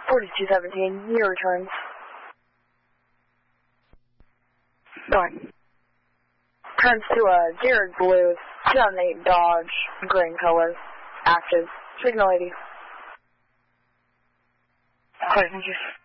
4217, your returns. Go ahead. Turns to a Jared Blue, 2008 Dodge, green color, active. Signal 80. Okay, thank you.